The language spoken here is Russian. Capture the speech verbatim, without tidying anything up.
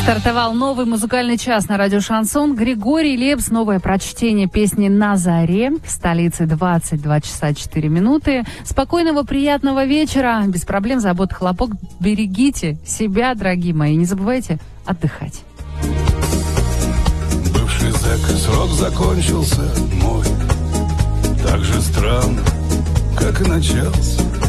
Стартовал новый музыкальный час на радио «Шансон». Григорий Лепс. Новое прочтение песни «На заре». В столице двадцать два часа четыре минуты. Спокойного, приятного вечера. Без проблем, забот, хлопок. Берегите себя, дорогие мои. Не забывайте отдыхать. Бывший зэк, срок закончился мой. Так же странно, как и начался.